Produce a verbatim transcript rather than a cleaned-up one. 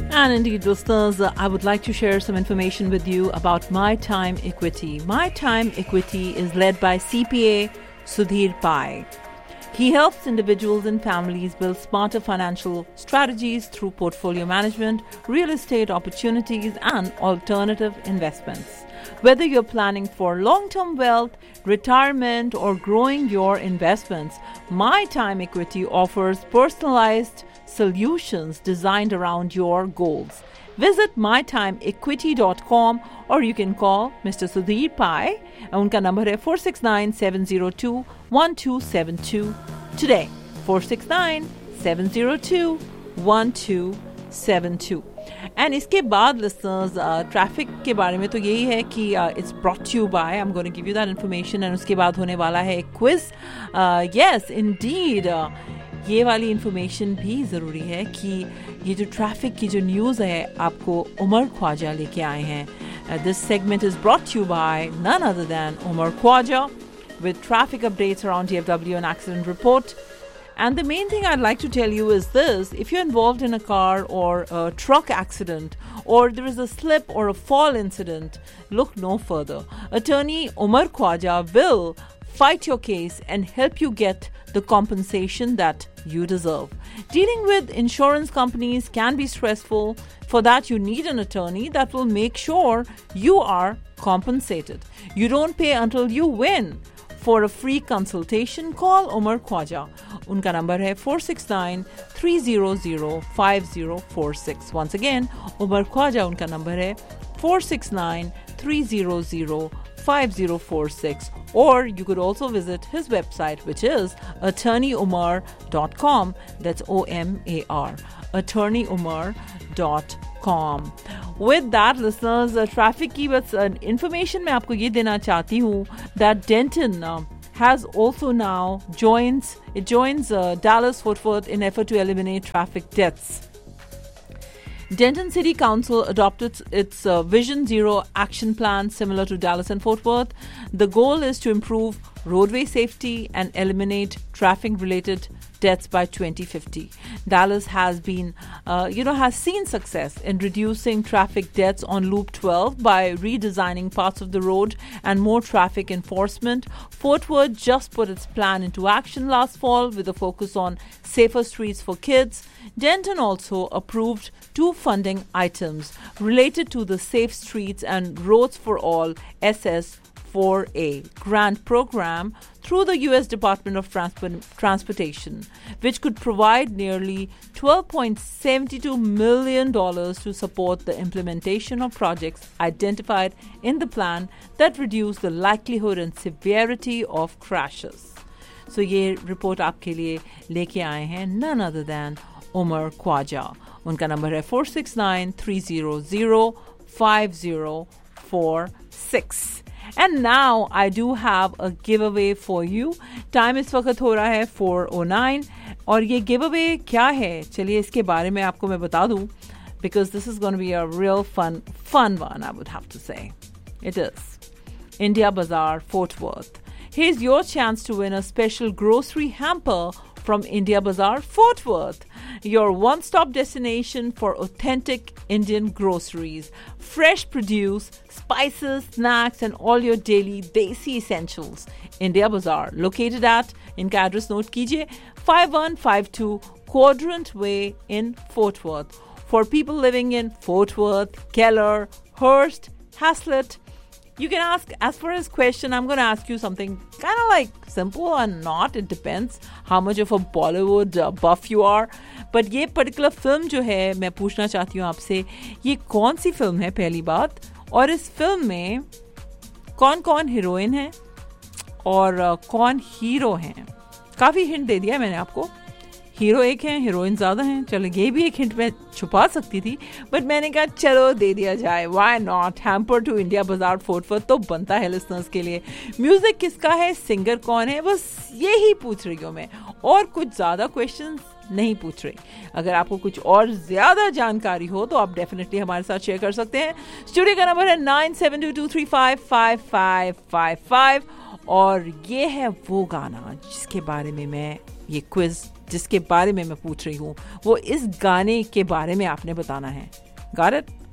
And indeed, listeners, uh, I would like to share some information with you about My Time Equity. My Time Equity is led by C P A Sudhir Pai. He helps individuals and families build smarter financial strategies through portfolio management, real estate opportunities, and alternative investments. Whether you're planning for long-term wealth, retirement, or growing your investments, My Time Equity offers personalized solutions designed around your goals. Visit my time equity dot com or you can call Mister Sudhir Pai. उनका number है four six nine, seven zero two, one two seven two today. four six nine, seven zero two, one two seven two. And इसके बाद listeners, traffic uh, के बारे में तो यही है कि it's brought to you bye, I am going to give you that information. And उसके बाद होने वाला है क्विज. यस इंडीड, ये वाली इन्फॉर्मेशन भी ज़रूरी है कि ये जो ट्रैफिक की जो न्यूज़ है आपको उमर ख्वाजा लेके आए हैं. This segment is brought you bye none other than Umar Khwaja with traffic updates around D F W and accident report. And the main thing I'd like to tell you is this: if you're involved in a car or a truck accident, or there is a slip or a fall incident, look no further. Attorney Umar Khwaja will fight your case and help you get the compensation that you deserve. Dealing with insurance companies can be stressful. For that, you need an attorney that will make sure you are compensated. You don't pay until you win. For a free consultation, call Umar Khwaja. Unka number hai four six nine, three zero zero, five zero four six. Once again, Umar Khwaja, unka number hai four six nine, three zero zero, five zero four six. Or you could also visit his website, which is attorney umar dot com. That's O M A R. attorney umar dot com. With that, listeners, uh, traffic की बस uh, information मैं आपको ये देना चाहती हूँ that Denton uh, has also now joins it joins uh, Dallas Fort Worth in effort to eliminate traffic deaths. Denton City Council adopted its uh, Vision Zero action plan similar to Dallas and Fort Worth. The goal is to improve roadway safety and eliminate traffic-related deaths by twenty fifty. Dallas has been, uh, you know, has seen success in reducing traffic deaths on Loop twelve by redesigning parts of the road and more traffic enforcement. Fort Worth just put its plan into action last fall with a focus on safer streets for kids. Denton also approved two funding items related to the Safe Streets and Roads for All S S four A grant program through the U S Department of Transport- Transportation, which could provide nearly twelve point seven two million dollars to support the implementation of projects identified in the plan that reduce the likelihood and severity of crashes. So ये report आपके लिए लेके आए हैं none other than Umar Khwaja. उनका number है four six nine, three zero zero, five zero four six. And now I do have a giveaway for you. Time इस वक्त हो रहा है four oh nine. और ये giveaway क्या है? चलिए इसके बारे में आपको मैं बता दूँ. Because this is going to be a real fun, fun one, I would have to say. It is. India Bazaar, Fort Worth. Here's your chance to win a special grocery hamper from India Bazaar, Fort Worth, your one-stop destination for authentic Indian groceries, fresh produce, spices, snacks, and all your daily desi essentials. India Bazaar, located at, इनका address note कीजिए, five one five two Quadrant Way in Fort Worth. For people living in Fort Worth, Keller, Hearst, Haslett, you can ask, as for his question, I'm going to ask you something kind of like simple or not. It depends how much of a Bollywood uh, buff you are. But ये particular film जो है, मैं पूछना चाहती हूँ आपसे, ये कौन सी film है पहली बात? और इस film में कौन-कौन हीरोइन है और uh, कौन हीरो हैं? काफ़ी हिंट दे दिया मैंने आपको. हीरो एक हैं, हीरोइन ज़्यादा हैं. चलो ये भी एक हिंट मैं छुपा सकती थी, बट मैंने कहा चलो दे दिया जाए. Why not? Hamper to India बाजार फोर्ट वर्थ तो बनता है लिसनर्स के लिए. म्यूजिक किसका है, सिंगर कौन है, बस यही पूछ रही हूँ मैं, और कुछ ज़्यादा क्वेश्चंस नहीं पूछ रही. अगर आपको कुछ और ज़्यादा जानकारी हो तो आप डेफिनेटली हमारे साथ शेयर कर सकते हैं. स्टूडियो का नंबर है nine seven to to three five five five five five. और ये है वो गाना जिसके बारे में मैं ये क्विज जिसके बारे में मैं पूछ रही हूँ वो इस गाने के बारे में आपने बताना है। Got it?